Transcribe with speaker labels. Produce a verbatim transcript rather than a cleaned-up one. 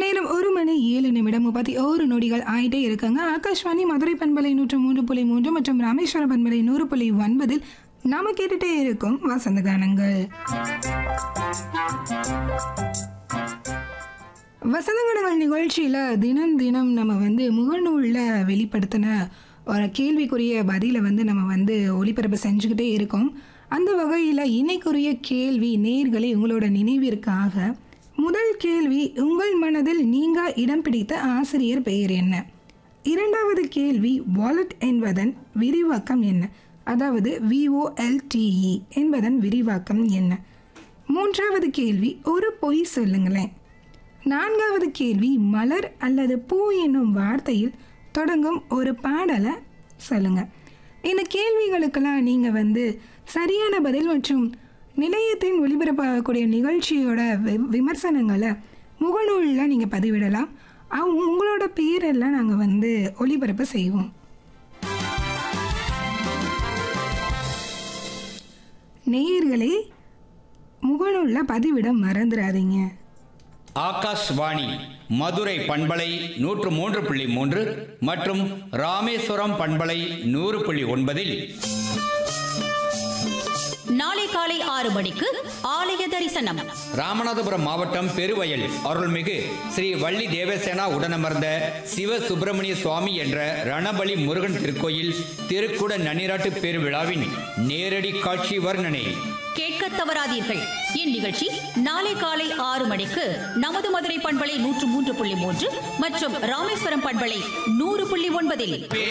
Speaker 1: நேரம் ஒரு மணி ஏழு நிமிடம் முப்பத்தி ஓரு நொடிகள் ஆயிட்டே இருக்காங்க. ஆகாஷ்வாணி மதுரை பண்பலை நூற்று மூன்று புள்ளி மூன்று மற்றும் ராமேஸ்வரம் பண்பலை நூறு புள்ளி ஒன்பதில் நாம கேட்டுட்டே இருக்கும் வசந்த கானங்கள். வசந்த கானங்கள் நிகழ்ச்சியில தினம் தினம் நம்ம வந்து முகநூல்ல வெளிப்படுத்தின ஒரு கேள்விக்குரிய பதிலை வந்து நம்ம வந்து ஒளிபரப்பு செஞ்சுக்கிட்டே இருக்கோம். அந்த வகையில் இன்னைக்குரிய கேள்வி நேயர்களே உங்களோட நினைவிற்காக. முதல் கேள்வி, உங்கள் மனதில் நீங்க இடம் பிடித்த ஆசிரியர் பெயர் என்ன? இரண்டாவது கேள்வி, வாலட் என்பதன் விரிவாக்கம் என்ன? அதாவது விஓஎல்டிஇ என்பதன் விரிவாக்கம் என்ன? மூன்றாவது கேள்வி, ஒரு பொய் சொல்லுங்களேன். நான்காவது கேள்வி, மலர் அல்லது பூ என்னும் வார்த்தையில் தொடங்கும் ஒரு பாடலை சொல்லுங்க. இந்த கேள்விகளுக்கெல்லாம் நீங்கள் வந்து சரியான பதில் மற்றும் நிலையத்தின் ஒளிபரப்பாகக்கூடிய நிகழ்ச்சியோட வி விமர்சனங்களை முகநூலில் நீங்கள் பதிவிடலாம். அவங்க உங்களோட பேரெல்லாம் நாங்கள் வந்து ஒளிபரப்பு செய்வோம். நேயர்களே, முகநூலில் பதிவிட மறந்துடாதீங்க.
Speaker 2: ஆகாஷ்வாணி மதுரை பண்பலை நூற்று மூன்று புள்ளி மூன்று மற்றும் ராமேஸ்வரம் பண்பலை நூறு புள்ளி ஒன்பதில்
Speaker 3: நாளை காலை ஆறு மணிக்கு ஆலய தரிசனம்.
Speaker 2: ராமநாதபுரம் மாவட்டம் பெருவயல் அருள்மிகு ஸ்ரீ வள்ளி தேவசேனா உடனமர்ந்த சிவ சுப்பிரமணிய சுவாமி என்ற ரணபலி முருகன் திருக்கோயில் திருக்குட நன்னிராட்டு பெருவிழாவின் நேரடி காட்சி வர்ணனை
Speaker 3: கேட்க தவறாதீர்கள். இந்நிகழ்ச்சி நாளை காலை ஆறு மணிக்கு நமது மதுரை பண்பலை நூற்று மூன்று புள்ளி மூன்று மற்றும் ராமேஸ்வரம் பண்பலை நூறு புள்ளி ஒன்பதில்.